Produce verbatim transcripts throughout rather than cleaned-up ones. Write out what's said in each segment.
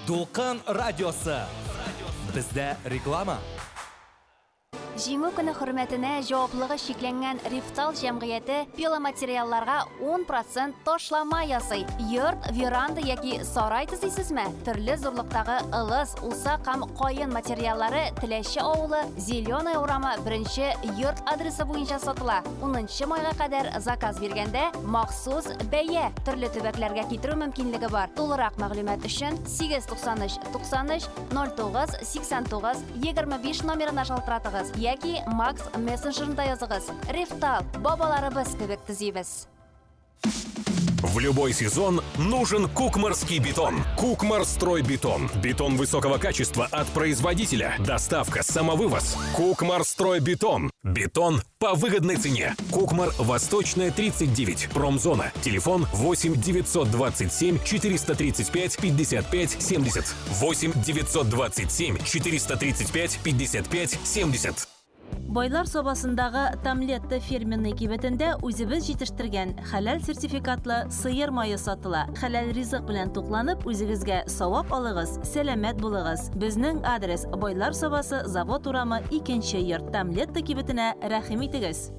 Толқын радиосы. Бізде реклама. Жиңу көне хөрмәтенә җаваплыгы шикләнгән Рифтал җәмгыяте пиломатериалларга он процент ташлама ясый. Йорт, веранда яки сарай төзисезме? Төрле зурлыктагы ылыс, усак һәм каен материаллары Теләче авылы, Зеленая урамы беренче йорт адресы буенча сатыла. унынчы майга кадәр заказ биргәндә махсус бәя төрле төбәкләргә китерү мөмкинлеге бар. Тулырак мәгълүмат өчен сигез туксан өч туксан өч ноль тугыз сиксән тугыз егерме биш номерына шалтыратыгыз. Яки Макс мессенджерында языгыз. Рифтал, бабаларыбыз кебек төзибез. В любой сезон нужен Кукмарский бетон. Кукмарстройбетон. Бетон высокого качества от производителя. Доставка, самовывоз. Кукмарстройбетон. Бетон по выгодной цене. Кукмар, Восточная, тридцать девять. Промзона. Телефон восемь девятьсот двадцать семь четыреста тридцать пять пятьдесят пять семьдесят. восемь девятьсот двадцать семь четыреста тридцать пять пятьдесят пять семьдесят. Байлар собасындагы Тамлетта фирменный кибетендә үзебез җитештергән хәләл сертификатлы сыер майы сатыла. Хәләл ризык белән тукланып, үзегезгә савап алыгыз, сәламәт булыгыз. Безнең адрес Байлар собасы, завод урамы, икенче йорт. Тамлетта кибетенә рәхим итегез.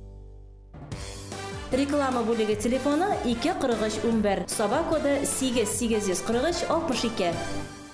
Реклама бүлеге телефоны ике кырык өч ун бер, саба коды сигез сигез кырык өч алтмыш ике.